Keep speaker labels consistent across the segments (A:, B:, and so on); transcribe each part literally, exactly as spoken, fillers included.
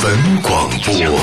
A: 闻广播。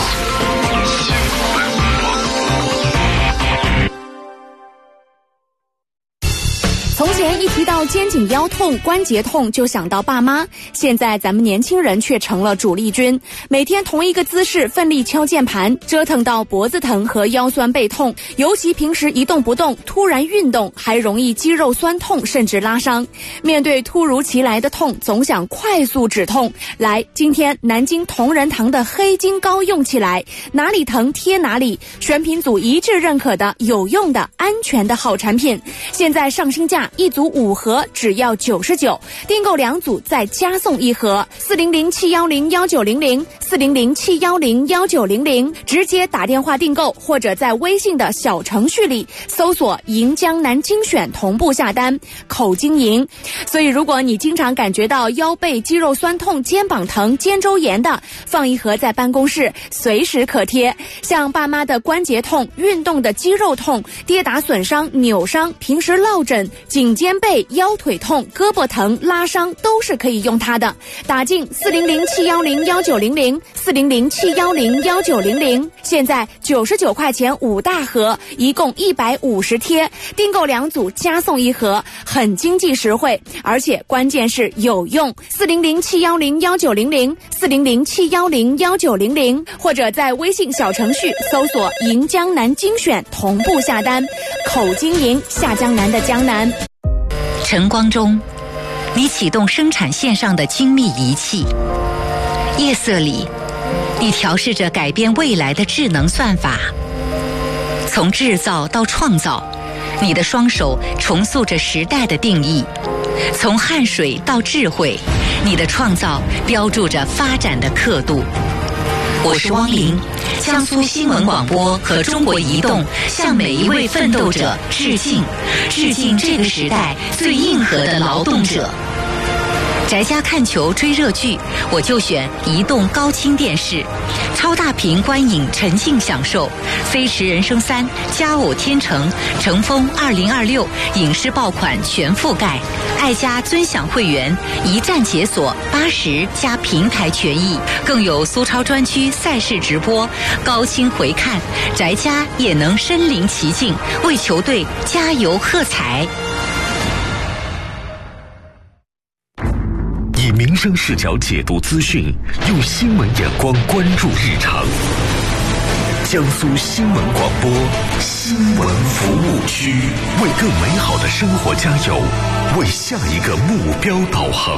B: 从前一提到肩颈腰痛、关节痛就想到爸妈，现在咱们年轻人却成了主力军，每天同一个姿势奋力敲键盘，折腾到脖子疼和腰酸背痛，尤其平时一动不动，突然运动还容易肌肉酸痛甚至拉伤。面对突如其来的痛，总想快速止痛。来，今天南京同仁堂的黑金膏用起来，哪里疼贴哪里，选品组一致认可的有用的安全的好产品。现在上新价一组五盒只要九十九，订购两组再加送一盒。四零零七幺零幺九零零，四零零七幺零幺九零零，直接打电话订购，或者在微信的小程序里搜索“银江南精选”同步下单，口经营。所以，如果你经常感觉到腰背肌肉酸痛、肩膀疼、肩周炎的，放一盒在办公室，随时可贴。像爸妈的关节痛、运动的肌肉痛、跌打损伤、扭伤、平时落枕、颈肩背、腰腿痛、胳膊疼、拉伤，都是可以用它的。打进四零零七幺零幺九零零，四零零七幺零幺九零零。现在九十九块钱五大盒，一共一百五十贴，订购两组加送一盒，很经济实惠，而且关键是有用。四零零七幺零幺九零零，四零零七幺零幺九零零，或者在微信小程序搜索“银江南精选”同步下单，口经营下江南的江南。
C: 晨光中，你启动生产线上的精密仪器；夜色里，你调试着改变未来的智能算法。从制造到创造，你的双手重塑着时代的定义；从汗水到智慧，你的创造标注着发展的刻度。我是汪玲，江苏新闻广播和中国移动向每一位奋斗者致敬，致敬这个时代最硬核的劳动者。宅家看球追热剧，我就选移动高清电视，超大屏观影沉浸享受。飞驰人生三、佳偶天成、乘风二零二六影视爆款全覆盖，爱家尊享会员一站解锁八十加平台权益，更有苏超专区赛事直播，高清回看，宅家也能身临其境为球队加油喝彩。
A: 以民生视角解读资讯，用新闻眼光关注日常。江苏新闻广播新闻服务区，为更美好的生活加油，为下一个目标导航。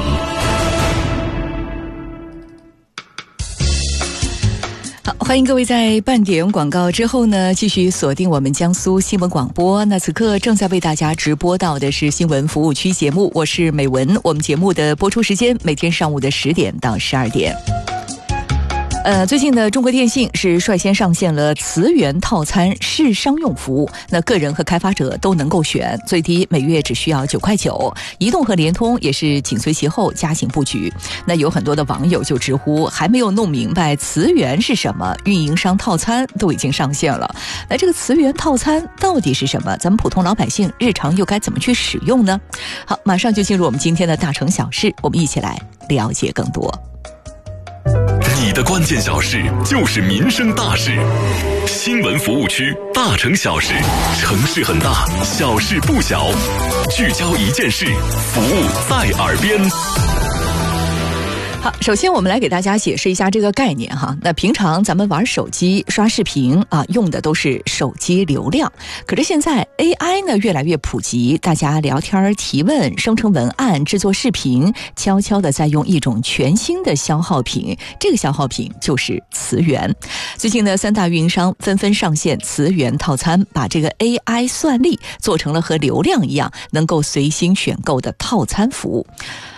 D: 好，欢迎各位在半点广告之后呢，继续锁定我们江苏新闻广播。那此刻正在为大家直播到的是新闻服务区节目，我是美文。我们节目的播出时间每天上午的十点到十二点。呃，最近呢，中国电信是率先上线了磁源套餐试商用服务，那个人和开发者都能够选，最低每月只需要九块九。移动和联通也是紧随其后加紧布局。那有很多的网友就直呼还没有弄明白磁源是什么，运营商套餐都已经上线了。那这个磁源套餐到底是什么？咱们普通老百姓日常又该怎么去使用呢？好，马上就进入我们今天的大城小事，我们一起来了解更多。
A: 你的关键小事就是民生大事，新闻服务区大城小事，城市很大，小事不小，聚焦一件事，服务在耳边。
D: 好，首先我们来给大家解释一下这个概念哈。那平常咱们玩手机刷视频啊，用的都是手机流量。可是现在 A I 呢越来越普及，大家聊天、提问、生成文案、制作视频，悄悄的在用一种全新的消耗品，这个消耗品就是磁源。最近呢，三大运营商纷纷上线磁源套餐，把这个 A I 算力做成了和流量一样能够随心选购的套餐服务。